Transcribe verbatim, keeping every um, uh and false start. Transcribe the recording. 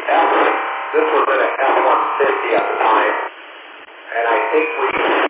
F, this was in an F one fifty at the time, and I think we